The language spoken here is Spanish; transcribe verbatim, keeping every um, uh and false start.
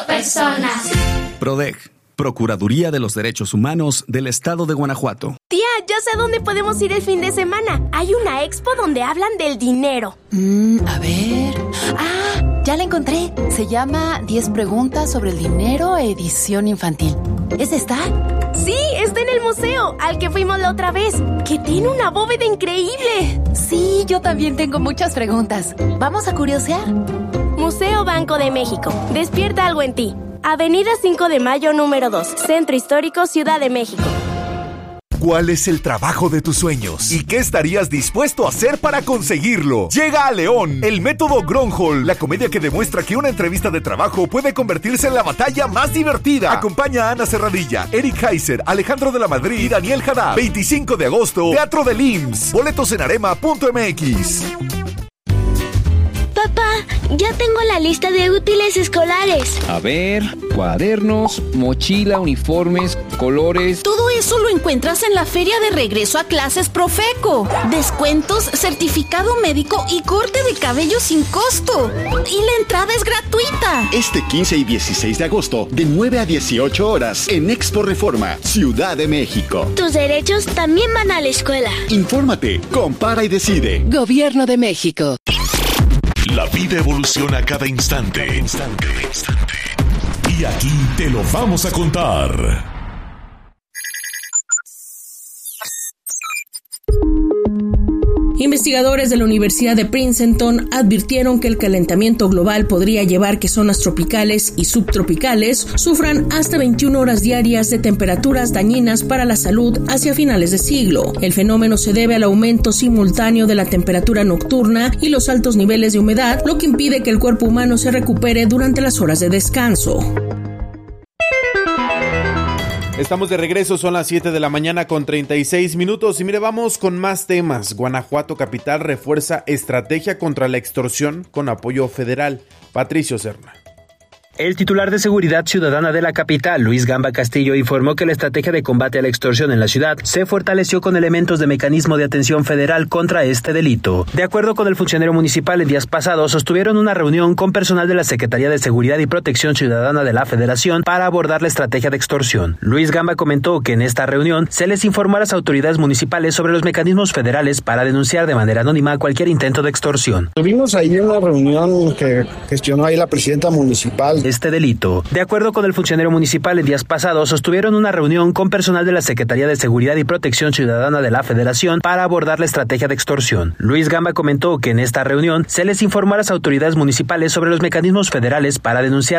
personas. PRODEG, Procuraduría de los Derechos Humanos del Estado de Guanajuato. Tía, ya sé dónde podemos ir el fin de semana. Hay una expo donde hablan del dinero. Mm, a ver... ¡Ah! Ya la encontré. Se llama diez preguntas sobre el dinero, edición infantil. ¿Es esta? Sí, está en el museo, al que fuimos la otra vez, que tiene una bóveda increíble. Sí, yo también tengo muchas preguntas. ¿Vamos a curiosear? Museo Banco de México. Despierta algo en ti. Avenida cinco de Mayo número dos, Centro Histórico, Ciudad de México. ¿Cuál es el trabajo de tus sueños? ¿Y qué estarías dispuesto a hacer para conseguirlo? Llega a León el método Gronholm, la comedia que demuestra que una entrevista de trabajo puede convertirse en la batalla más divertida. Acompaña a Ana Serradilla, Eric Heiser, Alejandro de la Madrid y Daniel Haddad. veinticinco de agosto, Teatro del I M S S. Boletos en arema punto m x. Papá, ya tengo la lista de útiles escolares. A ver, cuadernos, mochila, uniformes, colores... Todo eso lo encuentras en la Feria de Regreso a Clases Profeco. Descuentos, certificado médico y corte de cabello sin costo. Y la entrada es gratuita. Este quince y dieciséis de agosto, de nueve a dieciocho horas, en Expo Reforma, Ciudad de México. Tus derechos también van a la escuela. Infórmate, compara y decide. Gobierno de México. La vida evoluciona a cada instante, instante, instante. Y aquí te lo vamos a contar. Investigadores de la Universidad de Princeton advirtieron que el calentamiento global podría llevar que zonas tropicales y subtropicales sufran hasta veintiuna horas diarias de temperaturas dañinas para la salud hacia finales de siglo. El fenómeno se debe al aumento simultáneo de la temperatura nocturna y los altos niveles de humedad, lo que impide que el cuerpo humano se recupere durante las horas de descanso. Estamos de regreso, son las siete de la mañana con treinta y seis minutos y mire, vamos con más temas. Guanajuato capital refuerza estrategia contra la extorsión con apoyo federal. Patricio Serna. El titular de Seguridad Ciudadana de la capital, Luis Gamba Castillo, informó que la estrategia de combate a la extorsión en la ciudad se fortaleció con elementos de mecanismo de atención federal contra este delito. De acuerdo con el funcionario municipal, en días pasados sostuvieron una reunión con personal de la Secretaría de Seguridad y Protección Ciudadana de la Federación para abordar la estrategia de extorsión. Luis Gamba comentó que en esta reunión se les informó a las autoridades municipales sobre los mecanismos federales para denunciar de manera anónima cualquier intento de extorsión. Tuvimos ahí una reunión que gestionó ahí la presidenta municipal este delito. De acuerdo con el funcionario municipal, en días pasados sostuvieron una reunión con personal de la Secretaría de Seguridad y Protección Ciudadana de la Federación para abordar la estrategia de extorsión. Luis Gamba comentó que en esta reunión se les informó a las autoridades municipales sobre los mecanismos federales para denunciar